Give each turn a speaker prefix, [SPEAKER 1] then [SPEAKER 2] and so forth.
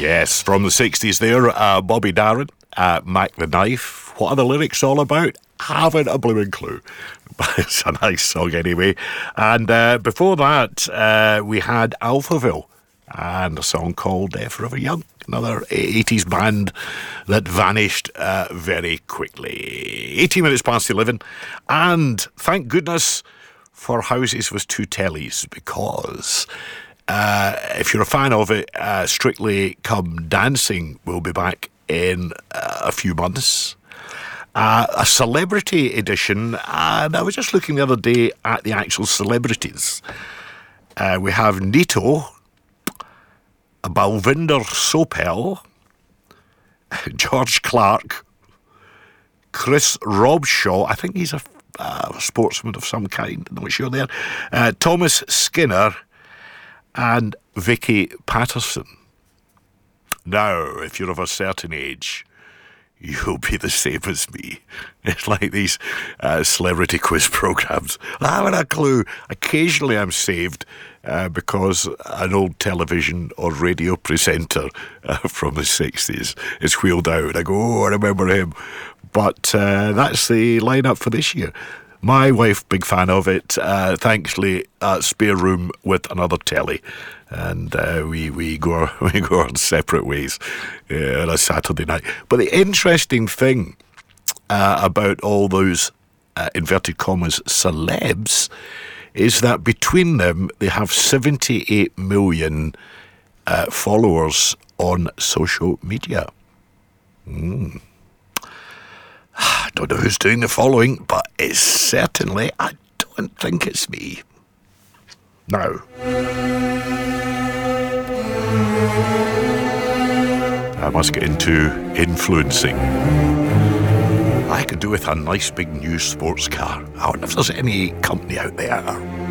[SPEAKER 1] Yes, from the 60s there, Bobby Darin, Mac the Knife. What are the lyrics all about? Haven't a blooming clue. But it's a nice song anyway. And before that, we had Alphaville and a song called Forever Young. Another 80s band that vanished very quickly. 18 minutes past 11. And thank goodness for Houses with Two Tellies, because if you're a fan of it, Strictly Come Dancing will be back in a few months. A celebrity edition, and I was just looking the other day at the actual celebrities. We have Nito, Balvinder Sopel, George Clark, Chris Robshaw, I think he's a sportsman of some kind, I'm not sure there, Thomas Skinner, and Vicky Patterson. Now, if you're of a certain age, you'll be the same as me. It's like these celebrity quiz programs. I haven't a clue. Occasionally I'm saved because an old television or radio presenter from the 60s is wheeled out. And I go, oh, I remember him. But that's the lineup for this year. My wife, big fan of it. Thankfully, spare room with another telly. And we go our separate ways on a Saturday night. But the interesting thing about all those inverted commas celebs is that between them they have 78 million followers on social media. I don't know who's doing the following, but it's certainly, I don't think it's me. Now, I must get into influencing. I could do with a nice big new sports car. I wonder if there's any company out there